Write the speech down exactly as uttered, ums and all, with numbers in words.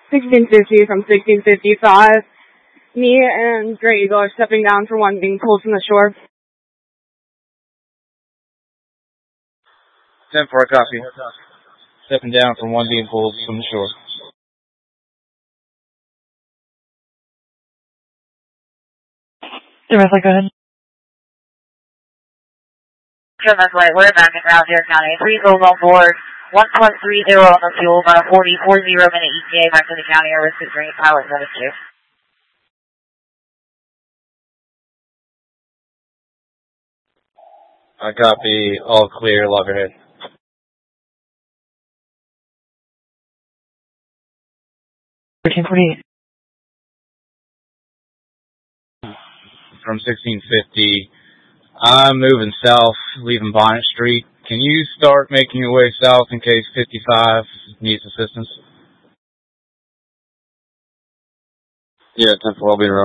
sixteen fifty from sixteen fifty-five. Me and Grey Eagle are stepping down for one being pulled from the shore. ten four, copy. Stepping down from one being pulled from the shore. Domestic, go ahead. Domestic, we're back in Round Deer County. Three souls on board. one plus three zero on the fuel, about a forty, forty minute E T A back to the county. Our risk is green, pilot seven two. I copy. All clear, loggerhead. thirteen forty-eight. From sixteen fifty. I'm moving south, leaving Bonnet Street. Can you start making your way south in case fifty-five needs assistance? Yeah, ten four, I'll be in